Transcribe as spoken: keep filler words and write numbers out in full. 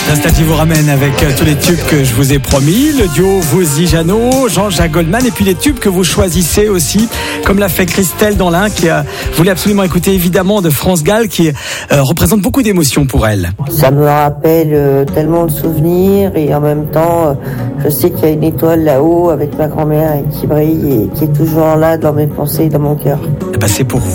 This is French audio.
Nostalgie vous ramène avec tous les tubes que je vous ai promis. Le duo Woolsey Jeannot, Jean-Jacques Goldman, et puis les tubes que vous choisissez aussi, comme l'a fait Christelle dans l'un, qui a voulu absolument écouter évidemment de France Gall, qui euh, représente beaucoup d'émotions pour elle. Ça me rappelle euh, tellement de souvenirs, et en même temps, euh, je sais qu'il y a une étoile là-haut avec ma grand-mère qui brille et qui est toujours là dans mes pensées et dans mon cœur. Et ben c'est pour vous.